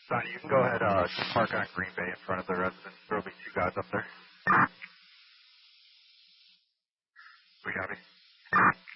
Sonny, you can go ahead, just park on Green Bay in front of the residence. There'll be 2 guys up there. We got it.